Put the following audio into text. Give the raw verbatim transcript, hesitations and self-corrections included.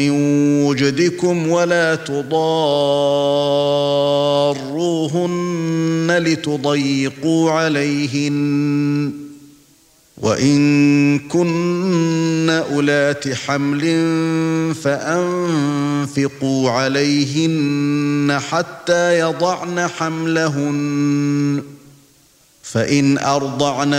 وجدكم ولا تضاروهن لتضيقوا عليهن وإن كن أولات حمل فأنفقوا عليهن حتى يضعن حملهن فإن أرضعن